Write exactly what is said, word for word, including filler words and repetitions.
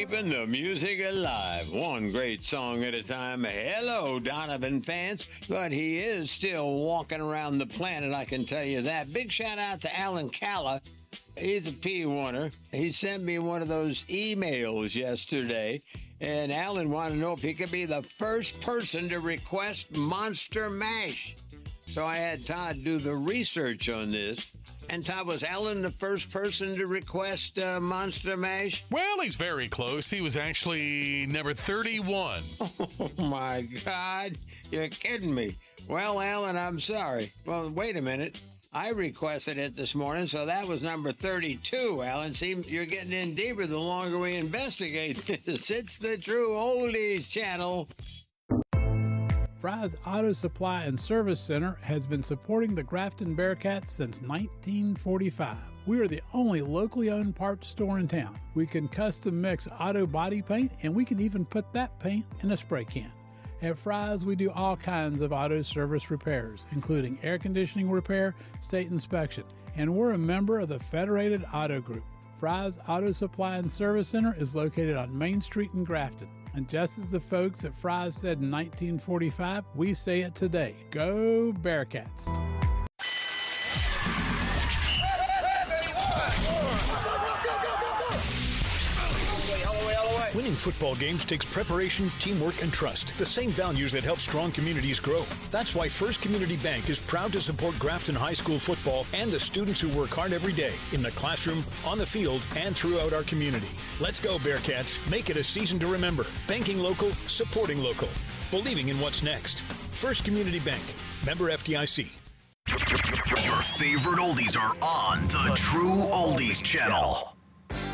keeping the music alive. One great song at a time. Hello, Donovan fans. But he is still walking around the planet, I can tell you that. Big shout out to Alan Calla. He's a P one-er. He sent me one of those emails yesterday. And Alan wanted to know if he could be the first person to request Monster Mash. So I had Todd do the research on this. And Todd, was Alan the first person to request uh, Monster Mash? Well, he's very close. He was actually number thirty-one. Oh, my God. You're kidding me. Well, Alan, I'm sorry. Well, wait a minute. I requested it this morning, so that was number thirty-two, Alan. See, you're getting in deeper the longer we investigate this. It's the True Oldies channel. Fry's Auto Supply and Service Center has been supporting the Grafton Bearcats since nineteen forty-five. We are the only locally owned parts store in town. We can custom mix auto body paint, and we can even put that paint in a spray can. At Fry's, we do all kinds of auto service repairs, including air conditioning repair, state inspection, and we're a member of the Federated Auto Group. Fry's Auto Supply and Service Center is located on Main Street in Grafton. And just as the folks at Fry's said in nineteen forty-five, we say it today. Go Bearcats! Winning football games takes preparation, teamwork, and trust. The same values that help strong communities grow. That's why First Community Bank is proud to support Grafton High School football and the students who work hard every day in the classroom, on the field, and throughout our community. Let's go, Bearcats. Make it a season to remember. Banking local, supporting local. Believing in what's next. First Community Bank. Member F D I C. Your favorite oldies are on the True Oldies channel.